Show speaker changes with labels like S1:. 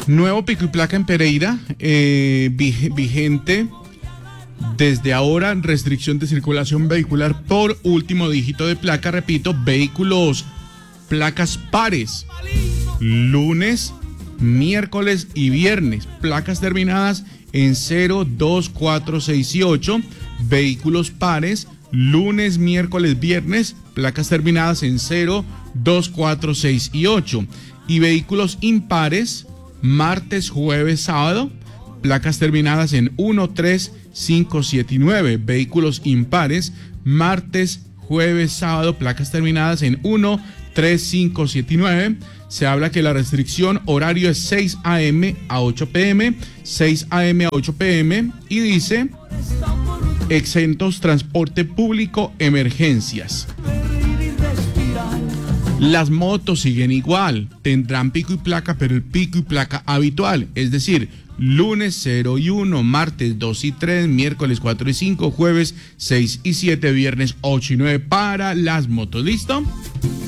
S1: Nuevo pico y placa en Pereira, vigente desde ahora, restricción de circulación vehicular por último dígito de placa, repito, vehículos, placas pares, lunes, miércoles y viernes, placas terminadas en 0, 2, 4, 6 y 8, vehículos pares, lunes, miércoles, viernes, placas terminadas en 0, 2, 4, 6 y 8, y vehículos impares, martes, jueves, sábado, placas terminadas en 1, 3, 5, 7 y 9, vehículos impares, martes, jueves, sábado, placas terminadas en 1, 3, 5, 7 y 9. Se habla que la restricción horario es 6 a.m. a 8 p.m., 6 a.m. a 8 p.m. y dice exentos transporte público, emergencias. Las motos siguen igual, tendrán pico y placa, pero el pico y placa habitual, es decir, lunes 0 y 1, martes 2 y 3, miércoles 4 y 5, jueves 6 y 7, viernes 8 y 9 para las motos. ¿Listo?